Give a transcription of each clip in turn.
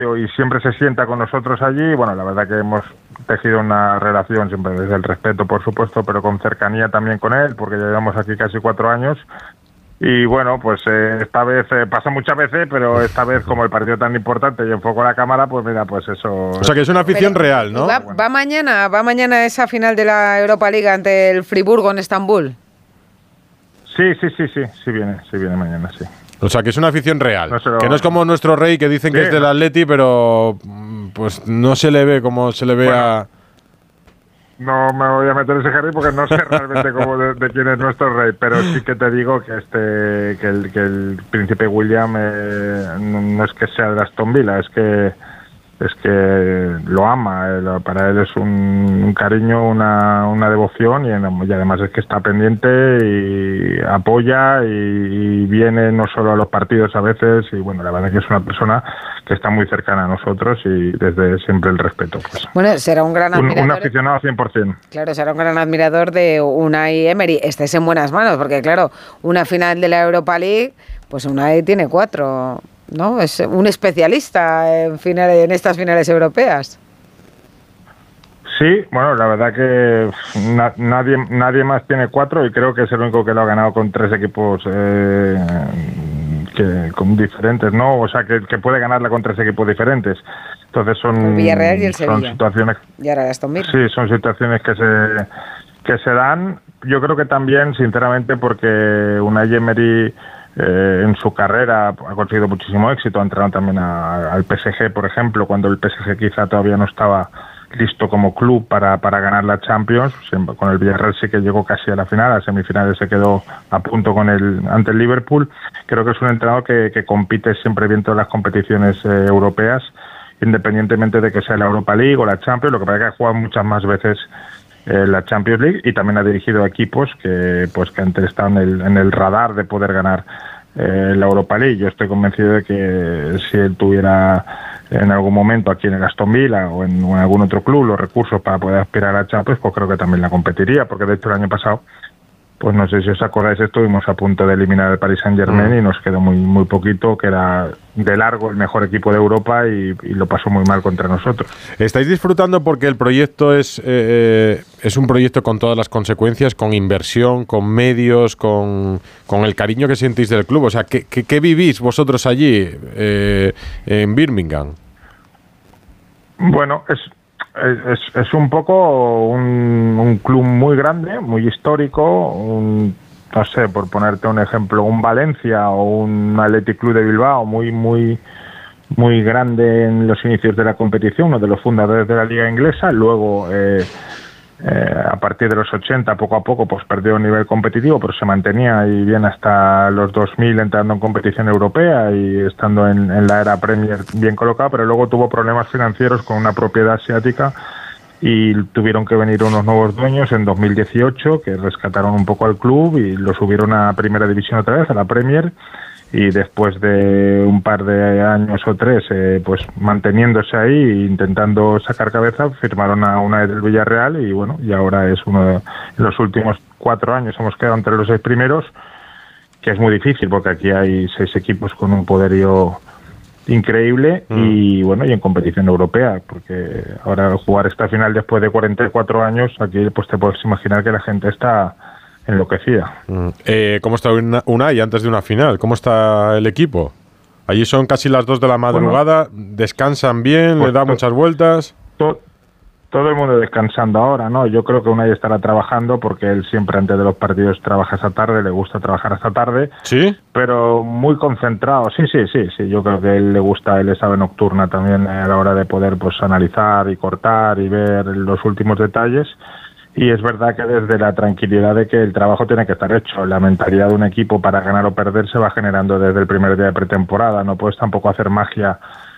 y siempre se sienta con nosotros allí. Bueno, la verdad que hemos tejido una relación siempre desde el respeto, por supuesto, pero con cercanía también con él, porque ya llevamos aquí casi 4 años. Y bueno, pues esta vez, pasa muchas veces, pero esta vez como el partido tan importante y enfoco la cámara, pues mira, pues eso... O sea que es una afición real, ¿no? Va mañana esa final de la Europa League ante el Friburgo en Estambul. Sí viene mañana, sí. O sea, que es una afición real, que no es como nuestro Rey, que dicen que es del Atleti, pero pues no se le ve como se le ve a... No me voy a meter ese jardín porque no sé realmente cómo de quién es nuestro Rey, pero sí que te digo que que el príncipe William no es que sea de Aston Villa, es que lo ama, para él es un cariño, una devoción y además es que está pendiente y apoya y viene no solo a los partidos a veces y bueno, la verdad es que es una persona que está muy cercana a nosotros y desde siempre el respeto. Pues. Bueno, será un gran admirador. Un aficionado 100%. Claro, será un gran admirador de Unai Emery. Estés en buenas manos porque claro, una final de la Europa League, pues Unai tiene 4... ¿no? Es un especialista en estas finales europeas. Sí, bueno, la verdad que nadie más tiene 4 y creo que es el único que lo ha ganado con 3 equipos con diferentes, ¿no? O sea, que puede ganarla con 3 equipos diferentes. Entonces son el Villarreal y el Sevilla. Situaciones. Y ahora Aston Villa. Sí, son situaciones que se dan. Yo creo que también, sinceramente, porque Unai Emery en su carrera ha conseguido muchísimo éxito, ha entrenado también al PSG, por ejemplo, cuando el PSG quizá todavía no estaba listo como club para ganar la Champions. Con el Villarreal sí que llegó casi a la final, a semifinales se quedó a punto ante el Liverpool. Creo que es un entrenador que compite siempre bien todas las competiciones europeas, independientemente de que sea la Europa League o la Champions. Lo que pasa es que ha jugado muchas más veces la Champions League y también ha dirigido equipos que han estado en el radar de poder ganar la Europa League. Yo estoy convencido de que si él tuviera en algún momento aquí en el Aston Villa o en algún otro club los recursos para poder aspirar a la Champions, pues creo que también la competiría, porque de hecho el año pasado, pues no sé si os acordáis, estuvimos a punto de eliminar al Paris Saint-Germain y nos quedó muy poquito, que era de largo el mejor equipo de Europa y lo pasó muy mal contra nosotros. ¿Estáis disfrutando porque el proyecto es un proyecto con todas las consecuencias, con inversión, con medios, con el cariño que sentís del club? O sea, ¿qué vivís vosotros allí en Birmingham? Bueno, es un poco un club muy grande, muy histórico, no sé, por ponerte un ejemplo, un Valencia o un Athletic Club de Bilbao muy grande en los inicios de la competición, uno de los fundadores de la liga inglesa. Luego a partir de los 80 poco a poco pues perdió nivel competitivo, pero se mantenía y bien hasta los 2000 entrando en competición europea y estando en la era Premier bien colocado, pero luego tuvo problemas financieros con una propiedad asiática y tuvieron que venir unos nuevos dueños en 2018 que rescataron un poco al club y lo subieron a primera división otra vez, a la Premier, y después de un par de años o 3 pues manteniéndose ahí intentando sacar cabeza, firmaron a una del Villarreal y bueno, y ahora es uno de los últimos 4 años hemos quedado entre los 6 primeros, que es muy difícil porque aquí hay 6 equipos con un poderío increíble y bueno, y en competición europea, porque ahora jugar esta final después de 44 años aquí pues te puedes imaginar que la gente está enloquecida. ¿Cómo está Unai antes de una final? ¿Cómo está el equipo? Allí son casi las 2 de la madrugada, descansan bien, le da muchas vueltas. Todo el mundo descansando ahora, ¿no? Yo creo que Unai estará trabajando porque él siempre antes de los partidos trabaja esta tarde, le gusta trabajar hasta tarde. ¿Sí? Pero muy concentrado. Sí. Yo creo que él le gusta, él es ave nocturna también a la hora de poder pues analizar y cortar y ver los últimos detalles. Y es verdad que desde la tranquilidad de que el trabajo tiene que estar hecho, la mentalidad de un equipo para ganar o perder se va generando desde el primer día de pretemporada. No puedes tampoco hacer magia.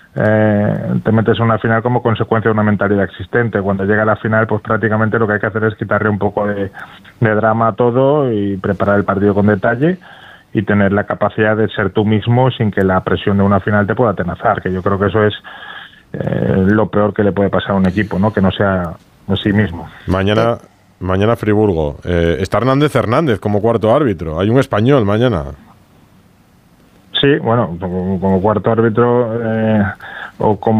Te metes en una final como consecuencia de una mentalidad existente. Cuando llega la final, pues prácticamente lo que hay que hacer es quitarle un poco de drama a todo y preparar el partido con detalle y tener la capacidad de ser tú mismo sin que la presión de una final te pueda atenazar, que yo creo que eso es lo peor que le puede pasar a un equipo, ¿no? Que no sea de sí mismo. Mañana Friburgo. Está Hernández como cuarto árbitro. Hay un español mañana. Sí, bueno, como cuarto árbitro o como